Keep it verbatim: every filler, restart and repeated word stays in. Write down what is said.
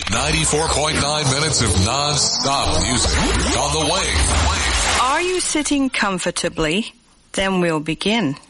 ninety-four point nine minutes of non-stop music on the Wave. Are you sitting comfortably? Then we'll begin.